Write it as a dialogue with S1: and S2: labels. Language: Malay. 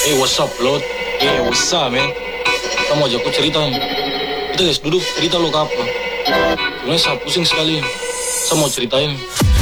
S1: Hey, what's up, Lord? Hey, what's up, man? Kamu aja aku cerita nih. Kita guys, duduk cerita lo ke apa? Sebenarnya saya pusing sekali. Saya mau ceritain.